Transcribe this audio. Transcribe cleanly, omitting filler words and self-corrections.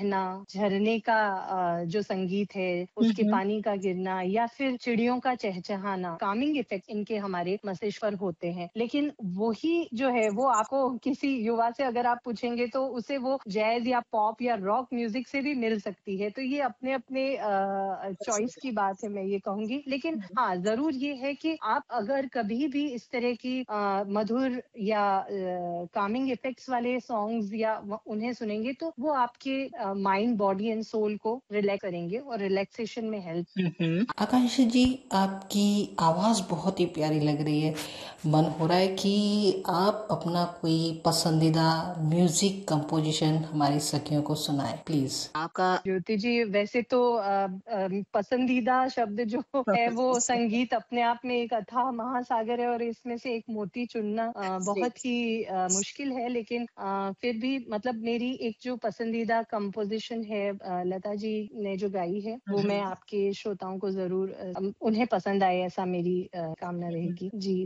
बहना, झरने का जो संगीत है, हुँ, उसके हुँ। पानी का गिरना या फिर चिड़ियों का चहचहाना, कामिंग इफेक्ट इनके हमारे मस्तिष्क पर होते हैं। लेकिन वही जो है वो आपको किसी युवा से अगर आप पूछेंगे तो उसे वो जैज़ या पॉप या रॉक म्यूज़िक से भी मिल सकती है। तो ये अपने-अपने चॉइस की बात है मैं ये कहूँगी। लेकिन हाँ, ज़रूर ये है कि आप अगर कभी भी इस तरह की मधुर या कामिंग इफेक्ट्स वाले सॉन्ग्स या उन्हें सुनेंगे तो वो आपके माइंड, बॉडी एंड सोल को रिलैक्स करेंगे और रिलैक्सेशन में हेल्प। हुँ, हुँ। आकांक्षा जी, आपकी आवाज़ बहुत ही प्यारी लग रही है। मन हो रहा है कि आप अपना कोई पसंदीदा म्यूज़िक कंपोज़िशन हमारी सखियों को सुनाएँ, प्लीज़। आपका ज्योति जी, वैसे तो पसंदीदा शब्द जो है वो संगीत अपने आप में एक अथाह महासागर है और इसमें से एक मोती चुनना बहुत ही मुश्किल है। लेकिन फिर भी मतलब मेरी एक जो पसंदीदा कंपोज़िशन है लता जी ने जो गाई है, वो मैं आपके श्रोताओं को ज़रूर उन्हें पसंद आए ऐसा मेरी कामना रहेगी। जी।